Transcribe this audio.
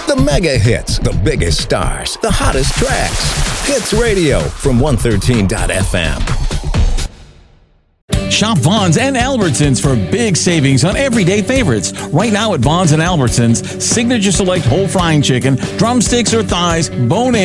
The mega hits, the biggest stars, the hottest tracks. Hits Radio from 113.fm. Shop Vons and Albertsons for big savings on everyday favorites. Right now at Vons and Albertsons, Signature Select whole frying chicken, drumsticks or thighs, bone-in,